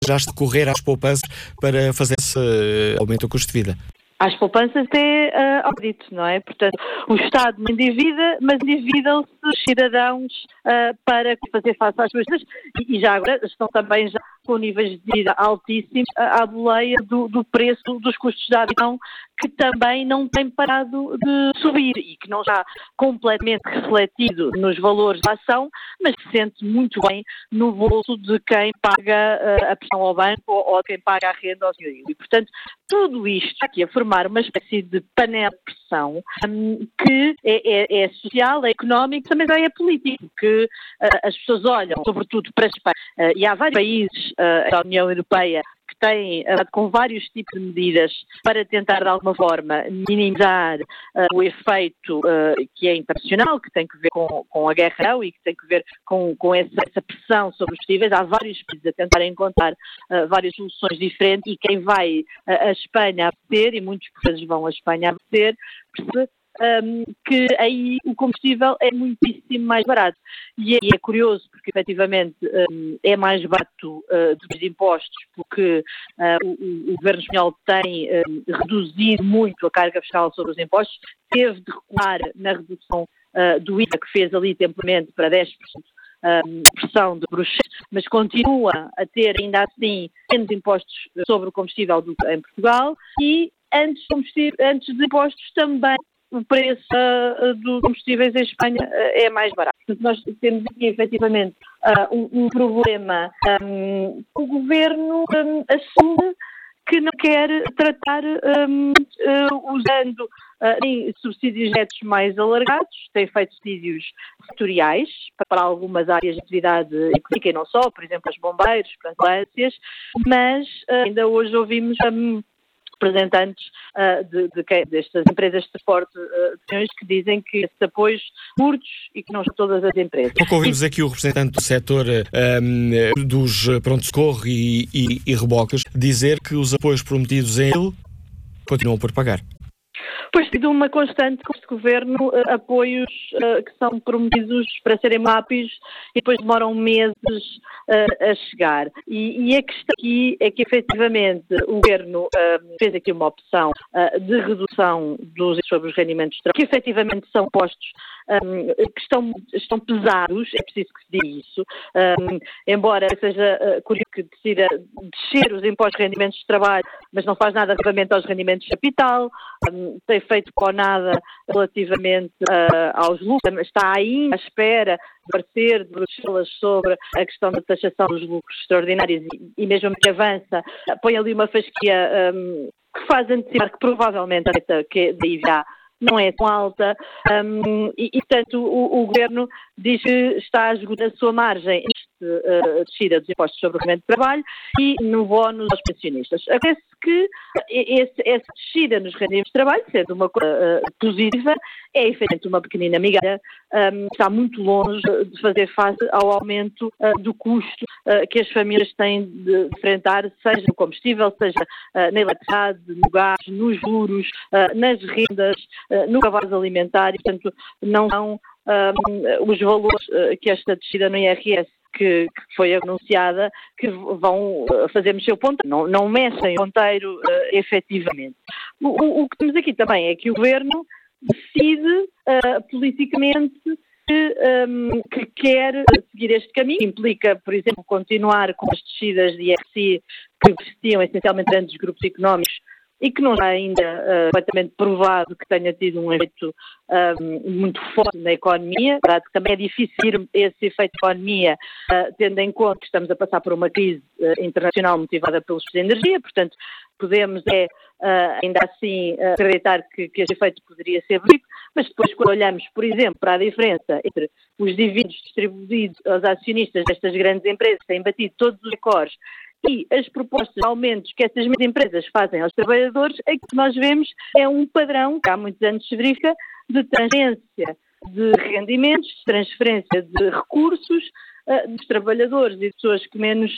já has de correr às poupanças para fazer esse aumento do custo de vida? Às poupanças ao crédito, não é? Portanto, o Estado não endivida, mas endividam-se os cidadãos para fazer face às coisas e já agora estão também já com níveis de vida altíssimos à boleia do preço dos custos da habitação, que também não tem parado de subir e que não está completamente refletido nos valores da ação, mas se sente muito bem no bolso de quem paga a prestação ao banco ou de quem paga a renda ao senhorio. E, portanto, tudo isto aqui a formar uma espécie de panela de pressão que é social, é económico, também é político, que as pessoas olham, sobretudo para a Espanha, e há vários países da União Europeia que têm com vários tipos de medidas para tentar, de alguma forma, minimizar o efeito que é internacional, que tem que ver com a guerra e que tem que ver com essa pressão sobre os combustíveis. Há vários países a tentar encontrar várias soluções diferentes e quem vai a Espanha a ter, e muitos países vão à Espanha a ter, percebe que aí o combustível é muitíssimo mais barato. E é curioso porque, efetivamente, é mais barato dos impostos, porque o governo espanhol tem reduzido muito a carga fiscal sobre os impostos, teve de recuar na redução do IVA que fez ali temporariamente para 10%. Pressão de Bruxelas, mas continua a ter ainda assim menos impostos sobre o combustível do que em Portugal e antes de impostos também o preço dos combustíveis em Espanha é mais barato. Portanto, nós temos aqui efetivamente um problema. O governo assume que não quer tratar usando subsídios diretos mais alargados, tem feito subsídios setoriais para algumas áreas de atividade económica e não só, por exemplo, os bombeiros, para as ambulâncias, mas ainda hoje ouvimos representantes destas empresas de transporte que dizem que esses apoios curtos e que não são todas as empresas. Pouco ouvimos aqui o representante do setor dos pronto-socorro e reboques dizer que os apoios prometidos em ele continuam por pagar. Pois tem uma constante com este governo, apoios que são prometidos para serem rápidos e depois demoram meses a chegar. E a questão aqui é que, efetivamente, o governo fez aqui uma opção de redução dos sobre os rendimentos de trabalho, que efetivamente são postos que estão pesados, é preciso que se diga isso, embora seja curioso que decida descer os impostos de rendimentos de trabalho, mas não faz nada relativamente aos rendimentos de capital, tem feito com nada relativamente aos lucros, está ainda à espera de parecer de Bruxelas sobre a questão da taxação dos lucros extraordinários e mesmo que avança, põe ali uma fasquia que faz antecipar que provavelmente a reta que daí virá não é tão alta e portanto, o governo diz que está a esgotar a sua margem descida dos impostos sobre o rendimento de trabalho e no bónus aos pensionistas. Acontece que essa descida nos rendimentos de trabalho, sendo uma coisa positiva, é efetivamente uma pequenina migalha, está muito longe de fazer face ao aumento do custo que as famílias têm de enfrentar, seja no combustível, seja na eletricidade, no gás, nos juros, nas rendas, no cabaz alimentar, e portanto não são os valores que esta descida no IRS que foi anunciada, que vão fazer mexer o ponteiro. Não mexem o ponteiro efetivamente. O que temos aqui também é que o governo decide politicamente que quer seguir este caminho. Implica, por exemplo, continuar com as descidas de IRC que beneficiam essencialmente grandes grupos económicos e que não está ainda completamente provado que tenha tido um efeito muito forte na economia. Claro que também é difícil esse efeito da economia, tendo em conta que estamos a passar por uma crise internacional motivada pelos preços de energia, portanto, podemos ainda assim acreditar que esse efeito poderia ser benéfico, mas depois quando olhamos, por exemplo, para a diferença entre os dividendos distribuídos aos acionistas destas grandes empresas que têm batido todos os recordes e as propostas de aumentos que estas mesmas empresas fazem aos trabalhadores, é que nós vemos é um padrão que há muitos anos se verifica de transferência de rendimentos, de transferência de recursos dos trabalhadores e de pessoas que menos